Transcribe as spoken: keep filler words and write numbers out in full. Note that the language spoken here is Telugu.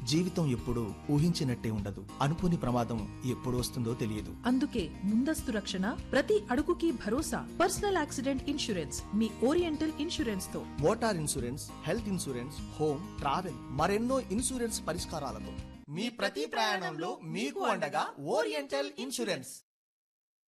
జీవితం ఎప్పుడూ ఊహించినట్టే ఉండదు. అనుకోని ప్రమాదం ఎప్పుడు వస్తుందో తెలియదు. అందుకే ముందస్తు రక్షణ, ప్రతి అడుగుకి భరోసా. పర్సనల్ యాక్సిడెంట్ ఇన్సూరెన్స్ మీ ఓరియంటల్ ఇన్సూరెన్స్ తో. Motor insurance, health insurance, home, travel, మరెన్నో ఇన్సూరెన్స్ పరిష్కారాలతో మీ ప్రతి ప్రయాణంలో మీకు అండగా ఓరియంటల్ ఇన్సూరెన్స్.